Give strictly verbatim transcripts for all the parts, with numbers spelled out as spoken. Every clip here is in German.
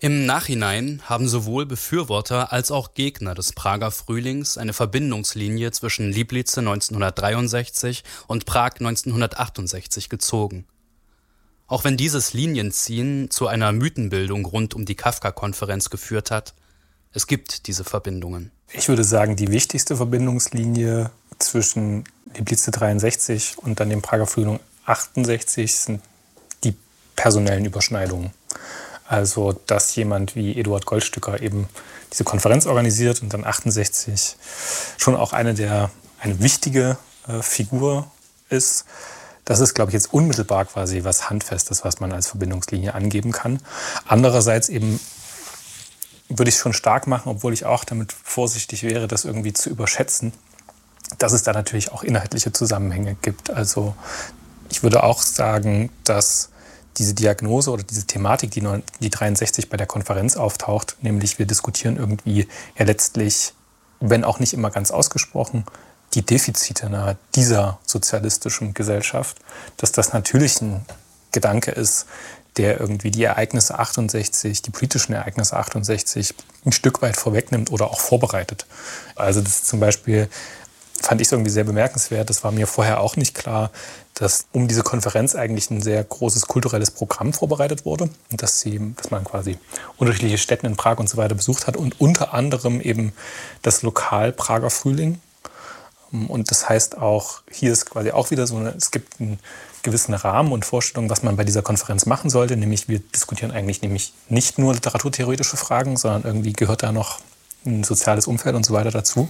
Im Nachhinein haben sowohl Befürworter als auch Gegner des Prager Frühlings eine Verbindungslinie zwischen Liblice neunzehnhundertdreiundsechzig und Prag neunzehnhundertachtundsechzig gezogen. Auch wenn dieses Linienziehen zu einer Mythenbildung rund um die Kafka-Konferenz geführt hat, es gibt diese Verbindungen. Ich würde sagen, die wichtigste Verbindungslinie zwischen Liblice dreiundsechzig und dann dem Prager Frühling achtundsechzig sind die personellen Überschneidungen. Also, dass jemand wie Eduard Goldstücker eben diese Konferenz organisiert und dann achtundsechzig schon auch eine der eine wichtige äh, Figur ist. Das ist, glaube ich, jetzt unmittelbar quasi was Handfestes, was man als Verbindungslinie angeben kann. Andererseits eben würde ich es schon stark machen, obwohl ich auch damit vorsichtig wäre, das irgendwie zu überschätzen, dass es da natürlich auch inhaltliche Zusammenhänge gibt. Also ich würde auch sagen, dass diese Diagnose oder diese Thematik, die, die dreiundsechzig bei der Konferenz auftaucht, nämlich wir diskutieren irgendwie ja letztlich, wenn auch nicht immer ganz ausgesprochen, die Defizite nahe dieser sozialistischen Gesellschaft, dass das natürlich ein Gedanke ist, der irgendwie die Ereignisse achtundsechzig, die politischen Ereignisse achtundsechzig ein Stück weit vorwegnimmt oder auch vorbereitet. Also das zum Beispiel fand ich es irgendwie sehr bemerkenswert. Das war mir vorher auch nicht klar, dass um diese Konferenz eigentlich ein sehr großes kulturelles Programm vorbereitet wurde. Und dass, sie, dass man quasi unterschiedliche Städte in Prag und so weiter besucht hat. Und unter anderem eben das Lokal Prager Frühling. Und das heißt auch, hier ist quasi auch wieder so, es gibt einen gewissen Rahmen und Vorstellungen, was man bei dieser Konferenz machen sollte. Nämlich wir diskutieren eigentlich nämlich nicht nur literaturtheoretische Fragen, sondern irgendwie gehört da noch ein soziales Umfeld und so weiter dazu.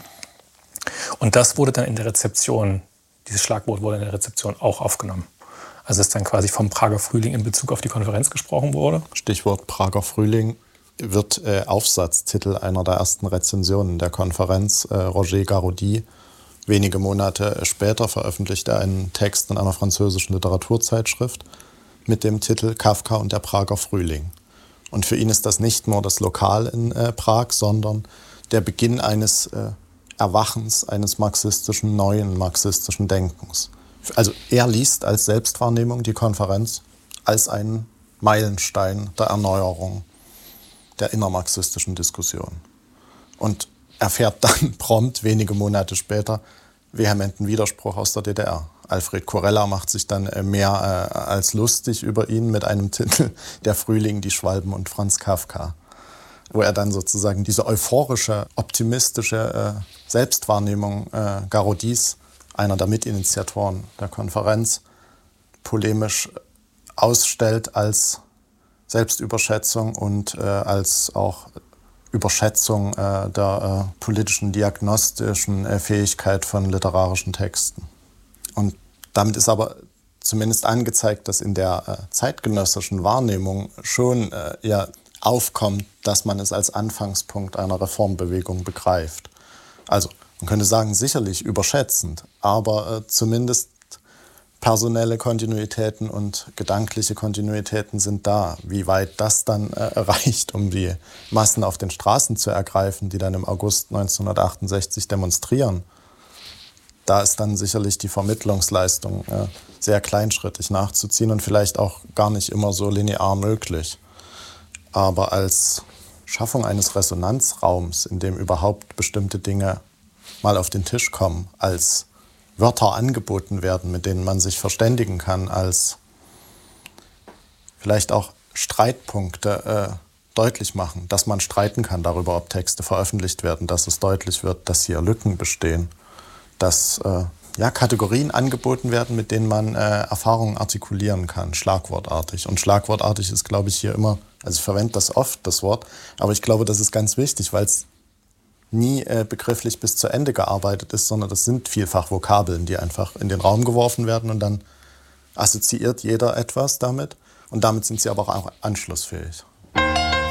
Und das wurde dann in der Rezeption, dieses Schlagwort wurde in der Rezeption auch aufgenommen. Also dass dann quasi vom Prager Frühling in Bezug auf die Konferenz gesprochen wurde. Stichwort Prager Frühling wird äh, Aufsatztitel einer der ersten Rezensionen der Konferenz. Äh, Roger Garaudy, wenige Monate später, veröffentlichte einen Text in einer französischen Literaturzeitschrift mit dem Titel Kafka und der Prager Frühling. Und für ihn ist das nicht nur das Lokal in äh, Prag, sondern der Beginn eines äh, Erwachens eines marxistischen, neuen marxistischen Denkens. Also er liest als Selbstwahrnehmung die Konferenz als einen Meilenstein der Erneuerung der innermarxistischen Diskussion. Und erfährt dann prompt, wenige Monate später, vehementen Widerspruch aus der D D R. Alfred Kurella macht sich dann mehr äh, als lustig über ihn mit einem Titel Der Frühling, die Schwalben und Franz Kafka, wo er dann sozusagen diese euphorische, optimistische äh, Selbstwahrnehmung äh, Garaudys, einer der Mitinitiatoren der Konferenz, polemisch ausstellt als Selbstüberschätzung und äh, als auch Überschätzung äh, der äh, politischen, diagnostischen äh, Fähigkeit von literarischen Texten. Und damit ist aber zumindest angezeigt, dass in der äh, zeitgenössischen Wahrnehmung schon äh, ja aufkommt, dass man es als Anfangspunkt einer Reformbewegung begreift. Also man könnte sagen, sicherlich überschätzend, aber äh, zumindest personelle Kontinuitäten und gedankliche Kontinuitäten sind da. Wie weit das dann äh, reicht, um die Massen auf den Straßen zu ergreifen, die dann im August neunzehnhundertachtundsechzig demonstrieren, da ist dann sicherlich die Vermittlungsleistung äh, sehr kleinschrittig nachzuziehen und vielleicht auch gar nicht immer so linear möglich. Aber als Schaffung eines Resonanzraums, in dem überhaupt bestimmte Dinge mal auf den Tisch kommen, als Wörter angeboten werden, mit denen man sich verständigen kann, als vielleicht auch Streitpunkte äh, deutlich machen, dass man streiten kann darüber, ob Texte veröffentlicht werden, dass es deutlich wird, dass hier Lücken bestehen, dass äh, ja, Kategorien angeboten werden, mit denen man äh, Erfahrungen artikulieren kann, schlagwortartig. Und schlagwortartig ist, glaube ich, hier immer, also ich verwende das oft, das Wort, aber ich glaube, das ist ganz wichtig, weil es nie äh, begrifflich bis zu Ende gearbeitet ist, sondern das sind vielfach Vokabeln, die einfach in den Raum geworfen werden und dann assoziiert jeder etwas damit und damit sind sie aber auch anschlussfähig.